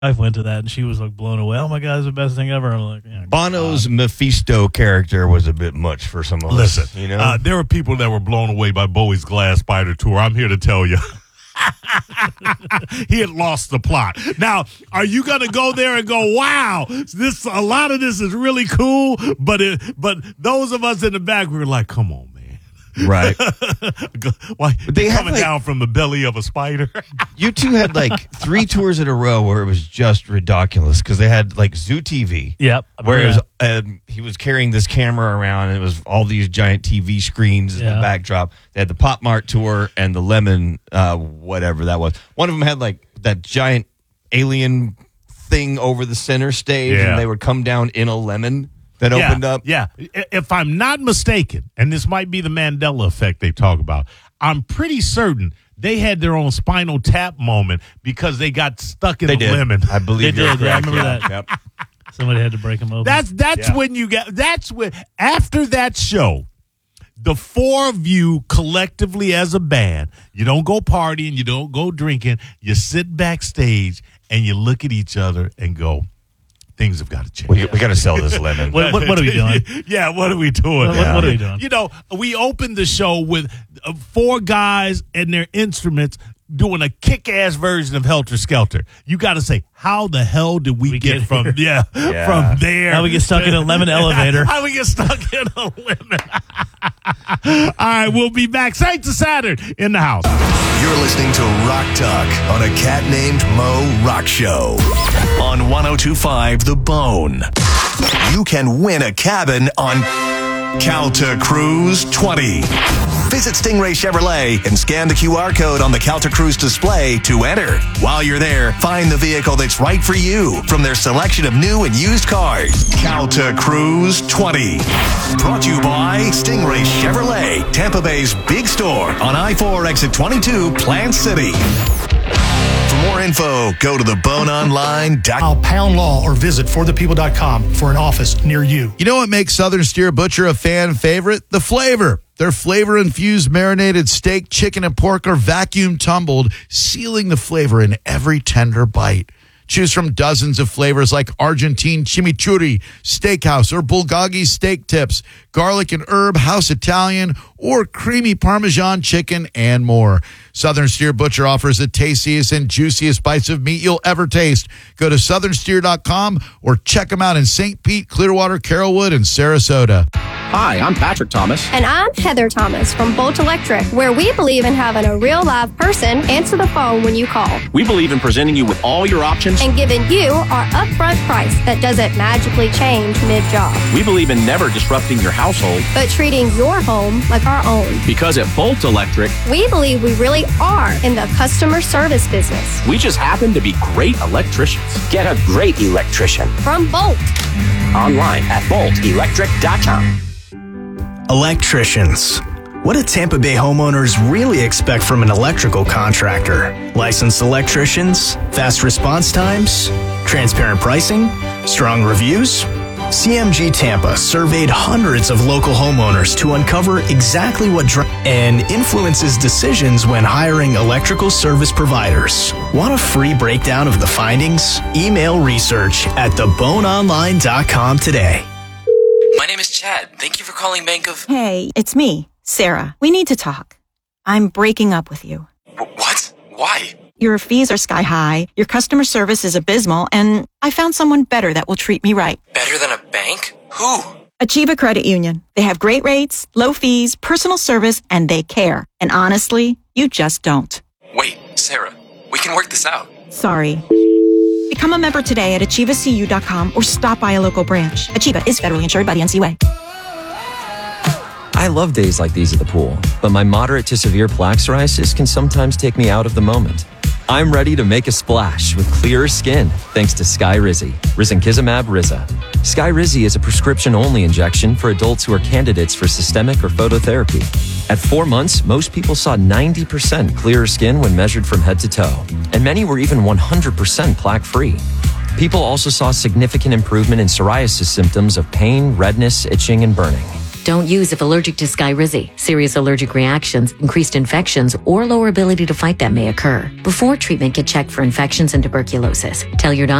wife went to that, and she was like blown away. Oh, my God, it's the best thing ever. I'm like, yeah, Bono's Mephisto character was a bit much for some of us. Listen, you know? there were people that were blown away by Bowie's Glass Spider Tour. I'm here to tell you. He had lost the plot. Now, are you going to go there and go, wow, a lot of this is really cool, but those of us in the back, we were like, come on, man. Right. Why they coming down from the belly of a spider? You two had like 3 tours in a row where it was just ridiculous because they had like Zoo TV. Yep. Where it was, he was carrying this camera around and it was all these giant TV screens in the backdrop. They had the Pop Mart tour and the Lemon, whatever that was. One of them had like that giant alien thing over the center stage and they would come down in a lemon. That opened up? Yeah. If I'm not mistaken, and this might be the Mandela effect they talk about, I'm pretty certain they had their own Spinal Tap moment because they got stuck in the lemon. I believe they you're did. correct. Yeah, I remember that. Yep. Somebody had to break them open. That's when you get. That's when after that show, the 4 of you collectively as a band, you don't go partying, you don't go drinking, you sit backstage and you look at each other and go, things have got to change. We got to sell this lemon. What are we doing? Yeah, what are we doing? What are we doing? You know, we opened the show with 4 guys and their instruments doing a kick-ass version of Helter Skelter. You got to say, how the hell did we get from from there? How we get stuck in a lemon elevator? How we get stuck in a lemon? All right, we'll be back. Saints of Saturn in the house. You're listening to Rock Talk on a cat named Mo Rock Show on 102.5 The Bone. You can win a cabin on Calta Cruise 20. Visit Stingray Chevrolet and scan the QR code on the Calta Cruise display to enter. While you're there, find the vehicle that's right for you from their selection of new and used cars. Calta Cruise 20. Brought to you by Stingray Chevrolet, Tampa Bay's big store on I-4 exit 22, Plant City. For more info, go to theboneonline.com. Pound Law or visit forthepeople.com for an office near you. You know what makes Southern Steer Butcher a fan favorite? The flavor. Their flavor-infused marinated steak, chicken, and pork are vacuum tumbled, sealing the flavor in every tender bite. Choose from dozens of flavors like Argentine chimichurri, steakhouse, or bulgogi steak tips, garlic and herb, house Italian, or creamy Parmesan chicken, and more. Southern Steer Butcher offers the tastiest and juiciest bites of meat you'll ever taste. Go to southernsteer.com or check them out in St. Pete, Clearwater, Carrollwood, and Sarasota. Hi, I'm Patrick Thomas. And I'm Heather Thomas from Bolt Electric, where we believe in having a real live person answer the phone when you call. We believe in presenting you with all your options and giving you our upfront price that doesn't magically change mid-job. We believe in never disrupting your household, but treating your home like our own. Because at Bolt Electric, we believe we really are in the customer service business. We just happen to be great electricians. Get a great electrician from Bolt. Online at boltelectric.com. Electricians. What do Tampa Bay homeowners really expect from an electrical contractor? Licensed electricians? Fast response times? Transparent pricing? Strong reviews? CMG Tampa surveyed hundreds of local homeowners to uncover exactly what and influences decisions when hiring electrical service providers. Want a free breakdown of the findings? Email research at theboneonline.com today. My name is Chad. Thank you for calling Bank of... Hey, it's me, Sarah. We need to talk. I'm breaking up with you. What? Why? Your fees are sky high, your customer service is abysmal, and I found someone better that will treat me right. Better than a bank? Who? Achieva Credit Union. They have great rates, low fees, personal service, and they care. And honestly, you just don't. Wait, Sarah, we can work this out. Sorry. Become a member today at achievacu.com or stop by a local branch. Achieva is federally insured by the NCUA. I love days like these at the pool, but my moderate to severe plaque psoriasis can sometimes take me out of the moment. I'm ready to make a splash with clearer skin thanks to Skyrizi, risankizumab Riza. Skyrizi is a prescription-only injection for adults who are candidates for systemic or phototherapy. At 4 months, most people saw 90% clearer skin when measured from head to toe, and many were even 100% plaque-free. People also saw significant improvement in psoriasis symptoms of pain, redness, itching, and burning. Don't use if allergic to Skyrizi. Serious allergic reactions, increased infections, or lower ability to fight them may occur. Before treatment, get checked for infections and tuberculosis. Tell your doctor